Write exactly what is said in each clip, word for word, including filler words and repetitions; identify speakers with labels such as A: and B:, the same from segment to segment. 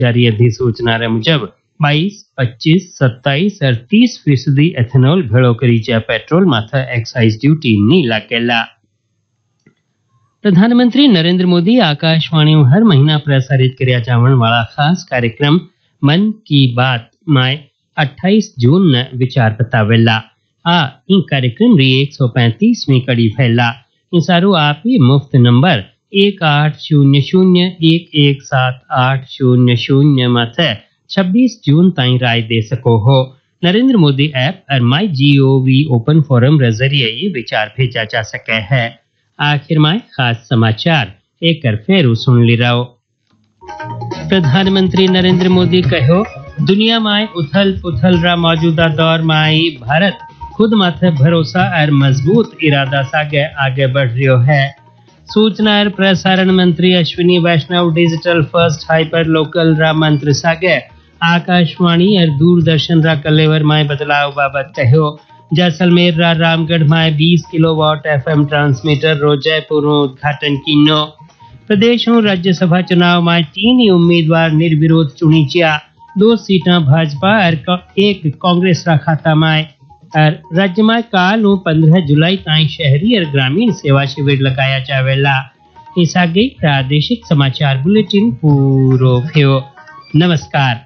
A: जारी अधिसूचना मुजब बाईस, पच्चीस, सत्ताईस और तीस फीसदी एथेनॉल भेड़ो करी पेट्रोल माथा एक्साइज ड्यूटी नी लागेला। प्रधानमंत्री नरेंद्र मोदी आकाशवाणी हर महीना प्रसारित कर्या जावण वाला खास कार्यक्रम मन की बात में अट्ठाईस जून न विचार बतावेला। आ ई कार्यक्रम री एक सौ पैंतीसवीं कड़ी फैला। सारू आप ही मुफ्त नंबर एक आठ शून्य शून्य एक एक सात आठ शून्य शून्य माथे छब्बीस जून ताई राय दे सको हो। नरेंद्र मोदी ऐप और माई जी ओ वी ओपन फोरम के जरिए ये विचार भेजा जा सके है। आखिर में खास समाचार एक फेरू सुन ली रहो। प्रधानमंत्री नरेंद्र मोदी कहो, दुनिया में उथल पुथल रा मौजूदा दौर में भारत खुद माथे भरोसा और मजबूत इरादा सागे आगे बढ़ रही है। सूचना और प्रसारण मंत्री अश्विनी वैष्णव डिजिटल फर्स्ट हाइपर लोकल रा मंत्र सागे आकाशवाणी और दूरदर्शन रा कलेवर में बदलाव बाबत कहो। जैसलमेर रा रामगढ़ में बीस किलोवाट एफएम ट्रांसमीटर रो जयपुर उद्घाटन किनो। प्रदेश और राज्यसभा चुनाव में तीन ही उम्मीदवार निर्विरोध चुनी चिया। दो सीटा भाजपा और एक कांग्रेस रा खाता में। और राज्य में काल पंद्रह जुलाई ताई शहरी और ग्रामीण सेवा शिविर लगाया जावेला। इस आगे प्रादेशिक समाचार बुलेटिन पूरो भयो। नमस्कार।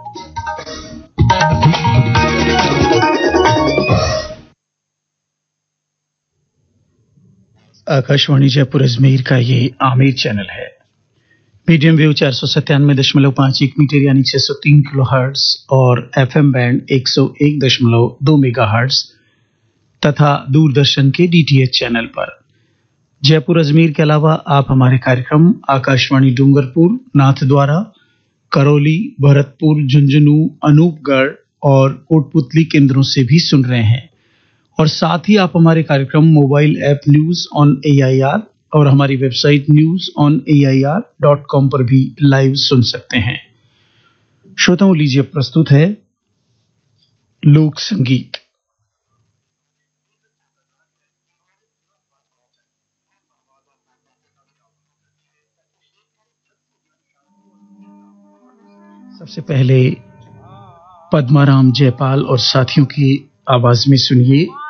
B: आकाशवाणी जयपुर अजमेर का ये आमिर चैनल है। मीडियम वेव चार सौ सत्तानवे दशमलव पाँच एक मीटर यानी छह सौ तीन किलो हर्ट्ज और एफएम बैंड एक सौ एक दशमलव दो मेगा हर्ट्ज तथा दूरदर्शन के डीटीएच चैनल पर। जयपुर अजमेर के अलावा आप हमारे कार्यक्रम आकाशवाणी डूंगरपुर, नाथद्वारा, करौली, भरतपुर, झुंझुनू, अनूपगढ़ और कोटपुतली केंद्रों से भी सुन रहे हैं। और साथ ही आप हमारे कार्यक्रम mobile app news on AIR और हमारी website news on AIR dot com पर भी लाइव सुन सकते हैं। श्रोताओं, लीजिए प्रस्तुत है लोक संगीत। सबसे पहले पद्माराम जयपाल और साथियों की आवाज में सुनिए